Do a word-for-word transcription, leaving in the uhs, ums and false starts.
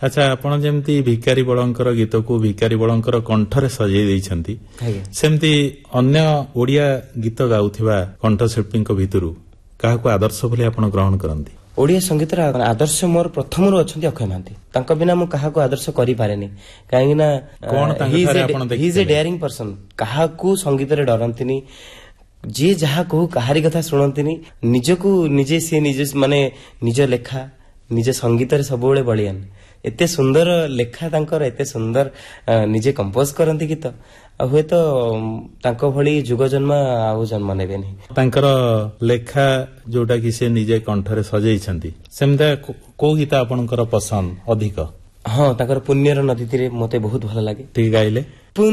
ଆଚ୍ଛା, ଆପଣ ଯେମିତି ଭିକାରୀ ବଳଙ୍କର ଗୀତକୁ ଭିକାରୀ ବଳଙ୍କର କଣ୍ଠରେ ସଜେଇ ଦେଇଛନ୍ତି, ସେମିତି ଅନ୍ୟ ଓଡ଼ିଆ ଗୀତ ଗାଉଥିବା କଣ୍ଠଶିଳ୍ପୀଙ୍କ ଭିତରୁ କାହାକୁ ଆଦର୍ଶ ବୋଲି ଆପଣ ଗ୍ରହଣ କରନ୍ତି? ଓଡ଼ିଆ ସଙ୍ଗୀତର ଆଦର୍ଶ ମୋର ପ୍ରଥମରୁ ଅଛନ୍ତି ଅକ୍ଷୟ ମହାନ୍ତି। ତାଙ୍କ ବିନା ମୁଁ କାହାକୁ ଆଦର୍ଶ କରିପାରେନି, କାହିଁକି ନା ହିଜ୍ ଏ ଡେୟାରିଂ ପର୍ସନ। କାହାକୁ ସଙ୍ଗୀତରେ ଡରନ୍ତିନି, ଯିଏ ଯାହା କହୁ କାହାରି କଥା ଶୁଣନ୍ତିନି, ନିଜକୁ ନିଜେ ସିଏ ନିଜ ମାନେ ନିଜ ଲେଖା ନିଜ ସଙ୍ଗୀତରେ ସବୁବେଳେ ବଳିଆନ। ଏତେ ସୁନ୍ଦର ଲେଖା ତାଙ୍କର, ଏତେ ସୁନ୍ଦର ନିଜେ କମ୍ପୋଜ କରନ୍ତି ଗୀତ, ଆଉ ହୁଏତ ତାଙ୍କ ଭଳି ଯୁଗ ଜନ୍ମ ଆଉ ଜନ୍ମ ନେବେନି। ତାଙ୍କର ଲେଖା ଯୋଉଟା କି ସେ ନିଜେ କଣ୍ଠରେ ସଜେଇଛନ୍ତି, ସେମିତି କୋଉ ଗୀତ ଆପଣଙ୍କର ପସନ୍ଦ ଅଧିକ? ହଁ, ତାଙ୍କର ପୁଣ୍ୟର ନଦୀ ତୀରେ ମତେ ବହୁତ ଭଲ ଲାଗେ। ଟିକେ ଗାଇଲେ।